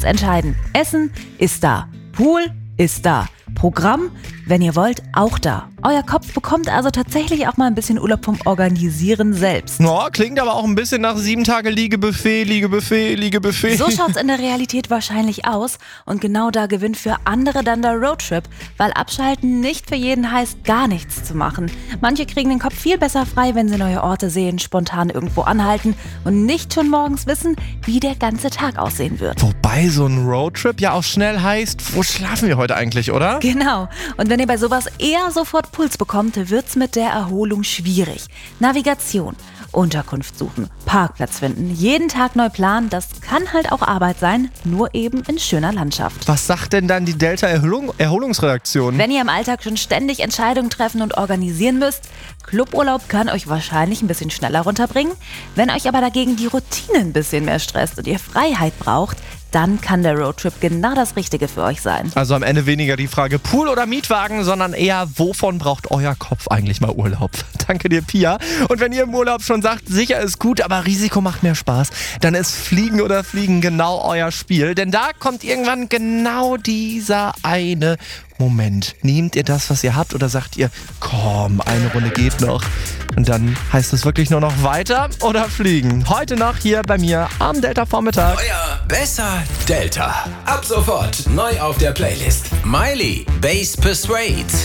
nichts entscheiden. Essen ist da. Pool ist da. Programm, wenn ihr wollt, auch da. Euer Kopf bekommt also tatsächlich auch mal ein bisschen Urlaub vom Organisieren selbst. Ja, klingt aber auch ein bisschen nach 7 Tage Liegebuffet, Liegebuffet, Liegebuffet. So schaut's in der Realität wahrscheinlich aus und genau da gewinnt für andere dann der Roadtrip, weil Abschalten nicht für jeden heißt, gar nichts zu machen. Manche kriegen den Kopf viel besser frei, wenn sie neue Orte sehen, spontan irgendwo anhalten und nicht schon morgens wissen, wie der ganze Tag aussehen wird. Wobei so ein Roadtrip ja auch schnell heißt, wo schlafen wir heute eigentlich, oder? Genau. Und wenn ihr bei sowas eher sofort Puls bekommt, wird's mit der Erholung schwierig. Navigation, Unterkunft suchen, Parkplatz finden, jeden Tag neu planen, das kann halt auch Arbeit sein, nur eben in schöner Landschaft. Was sagt denn dann die Delta-Erholungsredaktion? Wenn ihr im Alltag schon ständig Entscheidungen treffen und organisieren müsst, Cluburlaub kann euch wahrscheinlich ein bisschen schneller runterbringen. Wenn euch aber dagegen die Routine ein bisschen mehr stresst und ihr Freiheit braucht, dann kann der Roadtrip genau das Richtige für euch sein. Also am Ende weniger die Frage Pool oder Mietwagen, sondern eher, wovon braucht euer Kopf eigentlich mal Urlaub? Danke dir, Pia. Und wenn ihr im Urlaub schon sagt, sicher ist gut, aber Risiko macht mehr Spaß, dann ist Fliegen oder Fliegen genau euer Spiel. Denn da kommt irgendwann genau dieser eine Moment. Nehmt ihr das, was ihr habt, oder sagt ihr, komm, eine Runde geht noch? Und dann heißt es wirklich nur noch weiter oder fliegen. Heute noch hier bei mir am Delta-Vormittag. Euer Besser Delta. Ab sofort neu auf der Playlist. Miley, Bass Persuade.